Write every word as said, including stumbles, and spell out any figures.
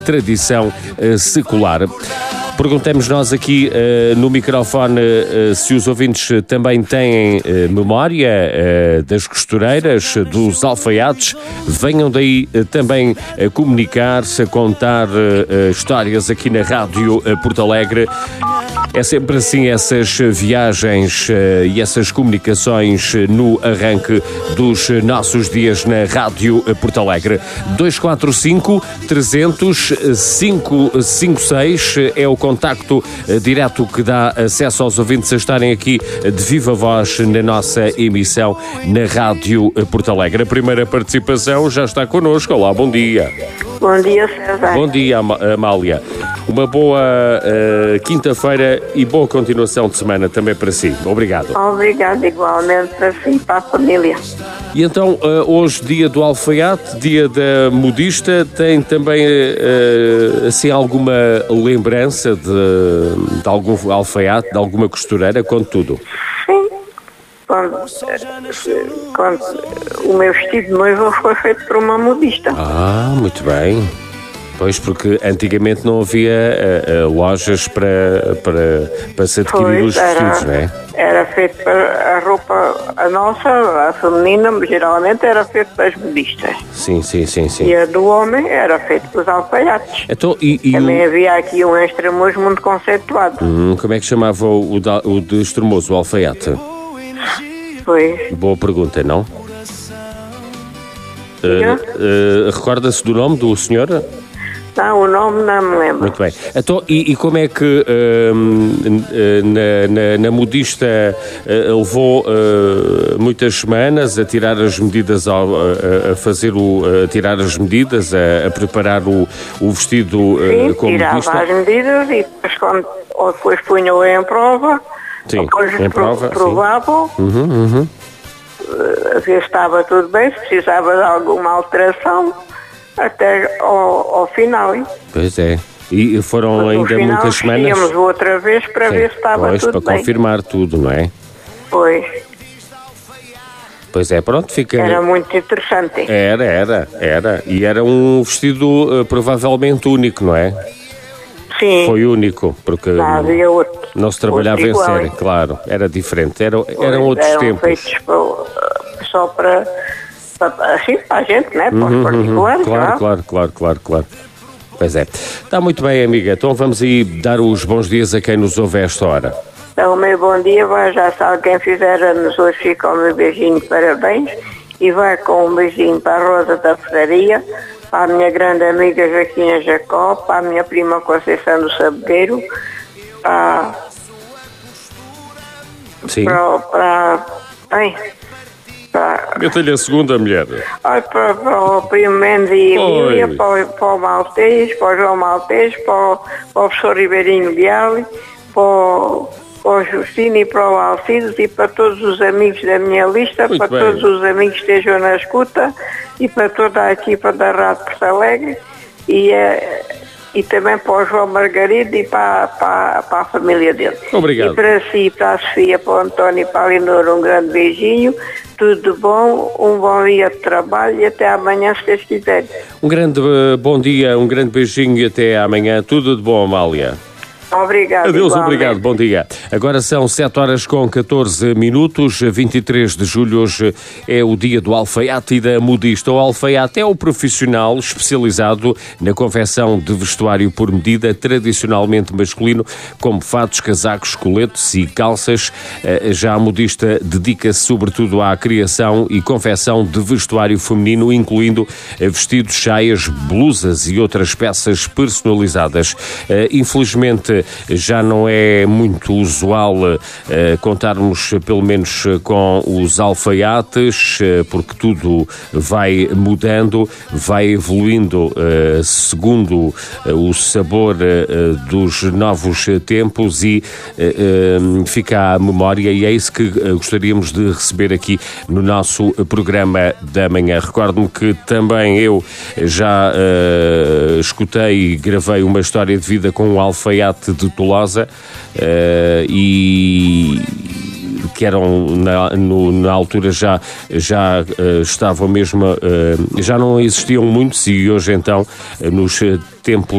tradição uh, secular. Perguntamos nós aqui uh, no microfone uh, se os ouvintes também têm uh, memória uh, das costureiras, dos alfaiates. Venham daí uh, também a comunicar-se, a contar uh, histórias aqui na Rádio uh, Porto Alegre. É sempre assim, essas viagens uh, e essas comunicações uh, no arranque dos uh, nossos dias na Rádio uh, Porto Alegre. dois quatro cinco, trezentos, cinco cinco seis é o contacto uh, direto que dá acesso aos ouvintes a estarem aqui uh, de viva voz na nossa emissão na Rádio uh, Porto Alegre. A primeira participação já está connosco. Olá, bom dia. Bom dia, César. Bom dia, Amália. Uma boa uh, quinta-feira e boa continuação de semana também para si. Obrigado. Obrigado igualmente para si e para a família. E então, uh, hoje, dia do alfaiate, dia da modista, tem também uh, assim alguma lembrança de, de algum alfaiate, de alguma costureira, conte tudo. Sim. Quando, quando o meu vestido de noiva foi feito por uma modista. Ah, muito bem. Pois, porque antigamente não havia uh, uh, lojas para, para, para se adquirir pois, os vestidos, não é? Era feito para a roupa, a nossa, a feminina, geralmente era feito para as modistas. Sim, sim, sim, sim. E a do homem era feito para os alfaiates. Então, e, e Também o... havia aqui um extremoso muito conceituado. Hum, como é que chamava o, o, da, o de extremoso, o alfaiate? Pois. Boa pergunta, não? Uh, uh, recorda-se do nome do senhor? Não, o nome não me lembro. Muito bem. Então, e, e como é que uh, na, na, na modista uh, levou uh, muitas semanas a tirar as medidas, ao, a, a fazer o, a tirar as medidas, a, a preparar o, o vestido uh, Sim, como tirava modista? as medidas e depois, quando, ou depois punham em prova. Sim, depois em prova, provavam. Sim. Uhum, uhum. A ver se estava tudo bem, se precisava de alguma alteração. Até ao, ao final, hein? Pois é. E foram Mas ainda final, muitas semanas? Íamos outra vez para Sim, ver se estava pois, tudo para bem. confirmar tudo, não é? Pois. Pois é, pronto, fica... Era muito interessante. Era, era, era. E era um vestido uh, provavelmente único, não é? Sim. Foi único, porque Não havia outro. não se trabalhava outro em igual, série, hein? claro. Era diferente, era, Pois, eram outros eram tempos. feitos para, só para, para, assim, para a gente, né? Para os Uhum, particulares, claro, claro. claro, claro, claro, claro. Pois é. Está muito bem, amiga. Então vamos aí dar os bons dias a quem nos ouve a esta hora. Então, o meu bom dia, vai já se alguém fizer anos hoje, fica o meu beijinho de parabéns e vai com um beijinho para a Rosa da Ferraria, para a minha grande amiga Joaquina Jacó, para a minha prima Conceição do Sabogueiro, para... Sim. para... para... Ai, para... Meta-lhe a segunda, mulher. Ai, para, para o primo Mendes e Emília, Oi. para, o- para o Maltês, para o João Maltês, para o, para o professor Ribeirinho Biali, para o, para o Justino e para o Alcides e para todos os amigos da minha lista, Muito para bem. todos os amigos que estejam na escuta e para toda a equipa da Rádio Porto Alegre e, eh, e também para o João Margarido e para, para, para a família dele. Obrigado. E para si, para a Sofia, para o António e para a Leonor, um grande beijinho. Tudo bom, um bom dia de trabalho e até amanhã, se Deus quiser. Um grande uh, bom dia, um grande beijinho e até amanhã. Tudo de bom, Amália. Obrigado. Adeus, igualmente. obrigado, bom dia. Agora são sete horas com catorze minutos, vinte e três de julho, hoje é o dia do alfaiate e da modista. O alfaiate é o profissional especializado na confecção de vestuário por medida, tradicionalmente masculino, como fatos, casacos, coletes e calças. Já a modista dedica-se sobretudo à criação e confecção de vestuário feminino, incluindo vestidos, saias, blusas e outras peças personalizadas. Infelizmente, já não é muito usual uh, contarmos pelo menos com os alfaiates, uh, porque tudo vai mudando, vai evoluindo uh, segundo uh, o sabor uh, dos novos tempos e uh, uh, fica à memória, e é isso que uh, gostaríamos de receber aqui no nosso programa da manhã. Recordo-me que também eu já uh, escutei e gravei uma história de vida com um alfaiate de Tolosa uh, e que eram na, no, na altura já, já uh, estavam mesmo, uh, já não existiam muitos, e hoje então, uh, nos tempos